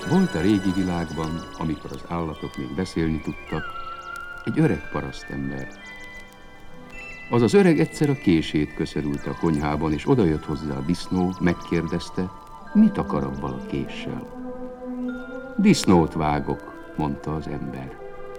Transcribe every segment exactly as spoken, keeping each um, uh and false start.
Volt a régi világban, amikor az állatok még beszélni tudtak, egy öreg parasztember. Az az öreg egyszer a kését köszörülte a konyhában, és odajött hozzá a disznó, megkérdezte, mit akar abban a késsel. Disznót vágok, mondta az ember.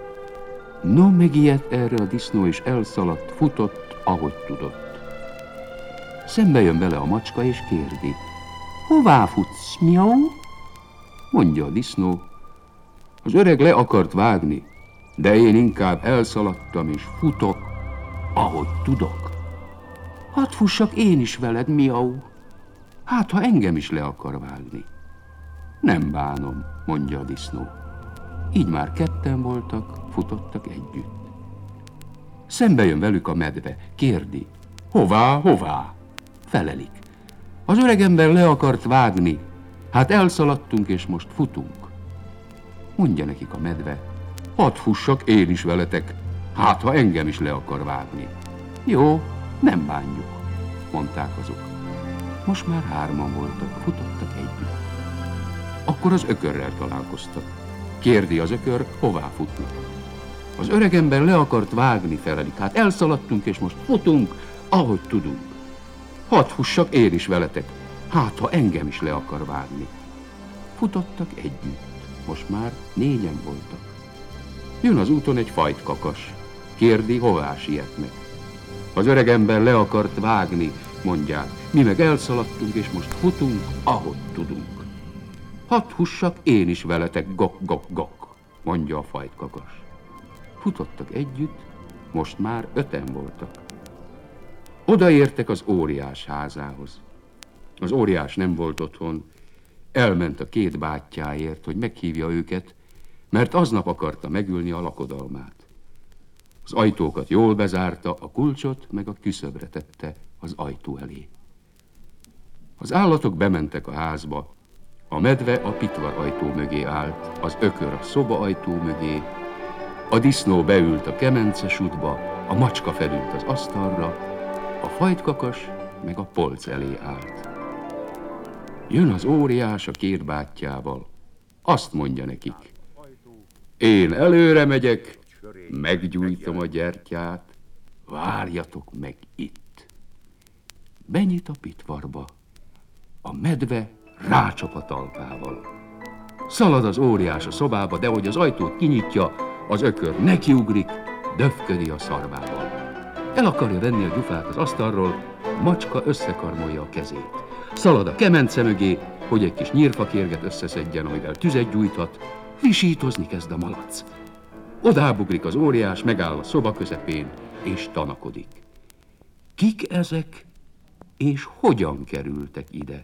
No, megijedt erre a disznó, és elszaladt, futott, ahogy tudott. Szembe jön vele a macska, és kérdi, hová futsz, miau? Mondja a disznó, az öreg le akart vágni, de én inkább elszaladtam, és futok, ahogy tudok. Hadd fussak én is veled, miau. Hát, ha engem is le akar vágni. Nem bánom, mondja a disznó. Így már ketten voltak, futottak együtt. Szembe jön velük a medve, kérdi, hová, hová? Felelik. Az öregember le akart vágni, hát elszaladtunk, és most futunk. Mondja nekik a medve, hadd fussak én is veletek, hát ha engem is le akar vágni. Jó, nem bánjuk, mondták azok. Most már hárman voltak, futottak együtt. Akkor az ökörrel találkoztak. Kérdi az ökör, hová futnak. Az öregember le akart vágni, felelik, hát elszaladtunk, és most futunk, ahogy tudunk. Hadd fussak én is veletek, hát ha engem is le akar vágni. Futottak együtt, most már négyen voltak. Jön az úton egy fajtkakas, kérdi, hová sietnek. Az öregember le akart vágni, mondják, mi meg elszaladtunk, és most futunk, ahogy tudunk. Hadd fussak én is veletek, gok, gok, gok, mondja a fajtkakas. Futottak együtt, most már öten voltak. Odaértek az óriás házához. Az óriás nem volt otthon, elment a két bátyjáért, hogy meghívja őket, mert aznap akarta megülni a lakodalmát. Az ajtókat jól bezárta, a kulcsot meg a küszöbre tette az ajtó elé. Az állatok bementek a házba, a medve a pitvar ajtó mögé állt, az ökör a szoba ajtó mögé, a disznó beült a kemencesútba, a macska felült az asztalra, a fajtkakas meg a polc elé állt. Jön az óriás a két bátyjával, azt mondja nekik, én előre megyek, meggyújtom a gyertyát, várjatok meg itt. Benyit a pitvarba, a medve rácsap a talpával. Szalad az óriás a szobába, de hogy az ajtót kinyitja, az ökör nekiugrik, döfködi a szarvával. El akarja venni a gyufát az asztalról, a macska összekarmolja a kezét. Szalad a kemence mögé, hogy egy kis nyírfakérget összeszedjen, amivel tüzet gyújthat, visítozni kezd a malac. Odábugrik az óriás, megáll a szoba közepén, és tanakodik. Kik ezek, és hogyan kerültek ide?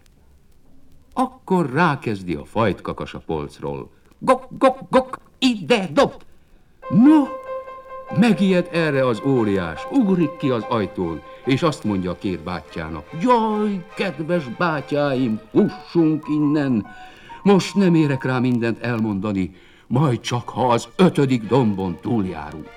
Akkor rákezdi a fajtkakas a polcról. Gok, gok, gok, ide dob! No, megijed erre az óriás, ugrik ki az ajtón, és azt mondja a két bátyjának, jaj, kedves bátyáim, fussunk innen! Most nem érek rá mindent elmondani, majd csak, ha az ötödik dombon túljárunk.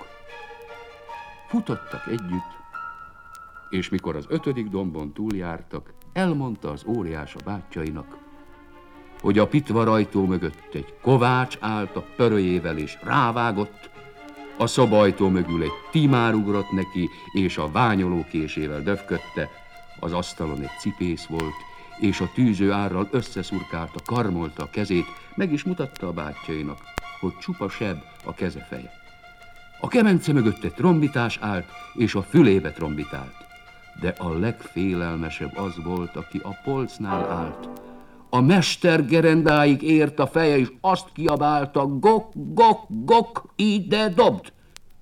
Futottak együtt, és mikor az ötödik dombon túljártak, elmondta az óriás a bátyjainak, hogy a pitvar ajtó mögött egy kovács állt a pörölyével és rávágott, a szobajtó mögül egy timár ugrott neki, és a ványolókésével döfködte, az asztalon egy cipész volt, és a tűző árral összeszurkálta, karmolta a kezét, meg is mutatta a bátyjainak, hogy csupa seb a keze feje. A kemence mögött egy trombitás állt, és a fülébe trombitált. De a legfélelmesebb az volt, aki a polcnál állt. A mester gerendáig ért a feje, és azt kiabálta, gok, gok, gok, ide dobd!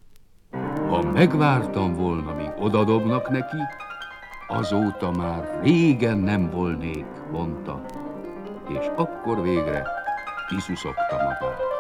Ha megvártam volna, míg odadobnak neki, azóta már régen nem volnék, mondta, és akkor végre kiszuszogta magát.